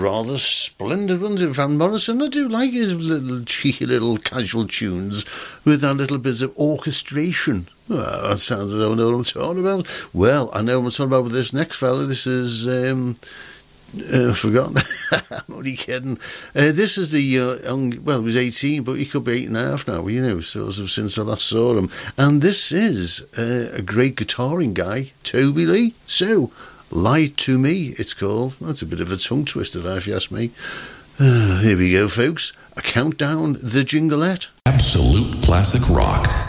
rather splendid ones in Van Morrison. I do like his little cheeky little casual tunes with that little bit of orchestration. Well, that sounds, I don't know what I'm talking about. Well, I know what I'm talking about with this next fella. This is, I've forgotten. I'm only kidding. This is the young, well, he was 18, but he could be 8.5 now, you know, sort of since I last saw him. And this is a great guitaring guy, Toby Lee. So, Lie to Me, it's called. That's a bit of a tongue twister, if you ask me. Here we go, folks. A countdown, the Jingleette. Absolute classic rock.